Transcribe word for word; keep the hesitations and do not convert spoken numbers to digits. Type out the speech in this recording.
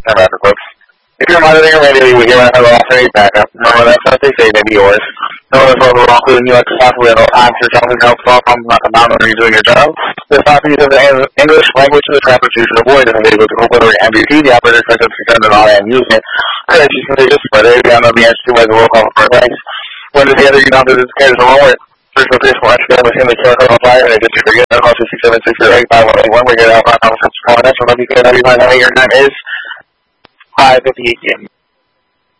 Time after folks. If you're monitoring a radio, you will hear another alternate backup. Remember, that's what they say may be yours. No one is over including you like possibly at all times. Your job is help solve problems not about when you're doing your job. The proper use of the English language in the traffic you should avoid is illegal to whether M B T, the operator expected to send an all and using it. Courage, you can say just spread it down on the edge to where the roll call for advice. When the other you know that this carries a lower first location for actually within the Q R code on fire and just forget that call six seven six zero eight five one eight one. We're getting out of our conference calling us from W K W. My name your time is five fifty-eight P M